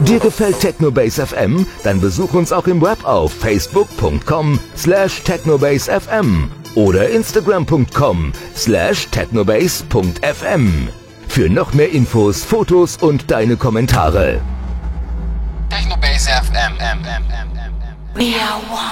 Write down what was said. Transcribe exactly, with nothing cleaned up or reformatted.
Dir gefällt Technobase F M? Dann besuch uns auch im Web auf facebook punkt com slash technobase f m oder instagram punkt com slash technobase punkt f m. Für noch mehr Infos, Fotos und deine Kommentare. Technobase F M. We are one.